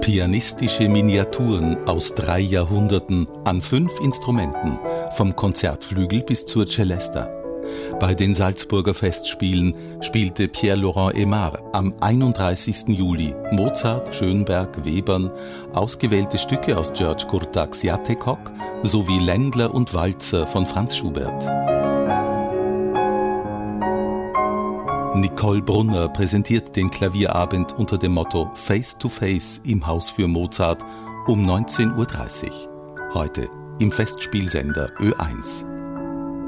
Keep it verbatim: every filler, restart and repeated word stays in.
Pianistische Miniaturen aus drei Jahrhunderten an fünf Instrumenten, vom Konzertflügel bis zur Celesta. Bei den Salzburger Festspielen spielte Pierre-Laurent Aimard am einunddreißigsten Juli Mozart, Schönberg, Webern, ausgewählte Stücke aus György Kurtágs Játékok sowie Ländler und Walzer von Franz Schubert. Nicole Brunner präsentiert den Klavierabend unter dem Motto Face to Face im Haus für Mozart um neunzehn Uhr dreißig. Heute im Festspielsender Ö eins.